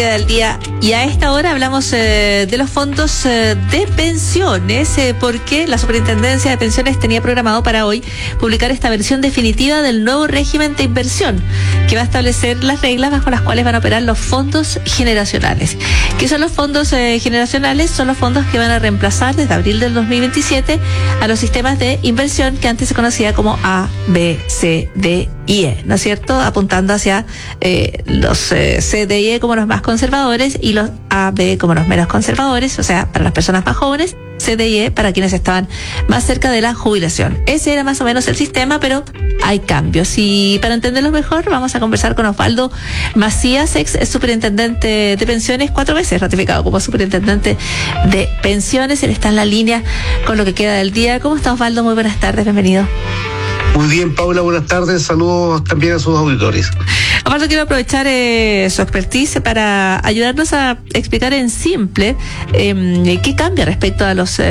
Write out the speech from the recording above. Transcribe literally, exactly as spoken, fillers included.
Del día. Y a esta hora hablamos eh, de los fondos eh, de pensiones, eh, porque la Superintendencia de Pensiones tenía programado para hoy publicar esta versión definitiva del nuevo régimen de inversión, que va a establecer las reglas bajo las cuales van a operar los fondos generacionales. ¿Qué son los fondos eh, generacionales? Son los fondos que van a reemplazar desde abril del dos mil veintisiete a los sistemas de inversión que antes se conocía como A, B, C, D y E, ¿no es cierto? Apuntando hacia eh, los eh, C, D y E como los más conservadores y los A, B como los menos conservadores, o sea, para las personas más jóvenes, C, D y E para quienes estaban más cerca de la jubilación. Ese era más o menos el sistema, pero hay cambios. Y para entenderlo mejor, vamos a conversar con Osvaldo Macías, ex superintendente de pensiones, cuatro veces ratificado como superintendente de pensiones. Él está en la línea con lo que queda del día. ¿Cómo está, Osvaldo? Muy buenas tardes, bienvenido. Muy bien, Paula, buenas tardes. Saludos también a sus auditores. Aparte, quiero aprovechar eh, su expertise para ayudarnos a explicar en simple eh, qué cambia respecto a los